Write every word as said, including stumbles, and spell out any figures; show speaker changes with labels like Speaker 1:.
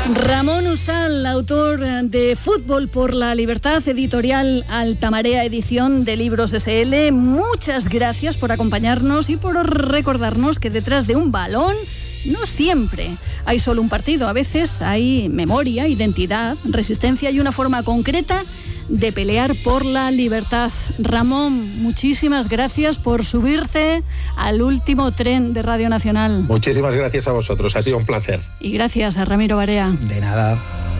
Speaker 1: Ramón Usal, autor de Fútbol por la Libertad, editorial Altamarea, edición de Libros ese ele. Muchas gracias por acompañarnos y por recordarnos que detrás de un balón no siempre hay solo un partido. A veces hay memoria, identidad, resistencia y una forma concreta de pelear por la libertad. Ramón, muchísimas gracias por subirte al último tren de Radio Nacional.
Speaker 2: Muchísimas gracias a vosotros, ha sido un placer.
Speaker 1: Y gracias a Ramiro Barea.
Speaker 3: De nada.